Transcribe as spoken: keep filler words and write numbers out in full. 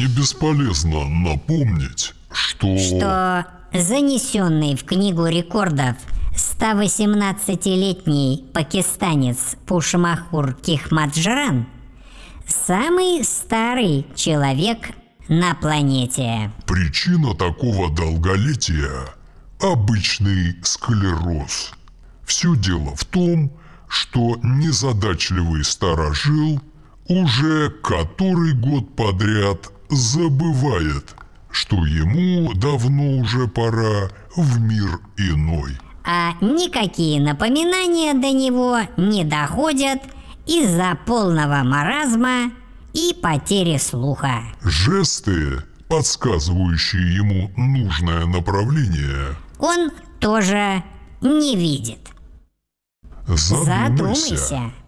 бесполезно напомнить, что... Что занесенный в книгу рекордов сто восемнадцатилетний пакистанец Пушмахур Кихмаджран самый старый человек на планете. Причина такого долголетия – обычный склероз. Все дело в том, что незадачливый старожил уже который год подряд забывает, что ему давно уже пора в мир иной. А никакие напоминания до него не доходят из-за полного маразма и потери слуха. Жесты, подсказывающие ему нужное направление, он тоже не видит. Задумайся. Задумайся.